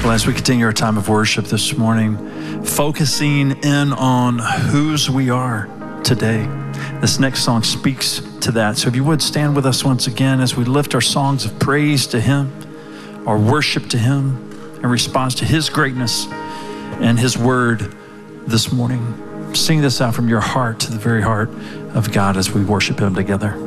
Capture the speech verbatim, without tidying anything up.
Well, as we continue our time of worship this morning, focusing in on whose we are today, this next song speaks to that. So if you would stand with us once again as we lift our songs of praise to him, our worship to him, in response to his greatness and his word this morning. Sing this out from your heart to the very heart of God as we worship him together.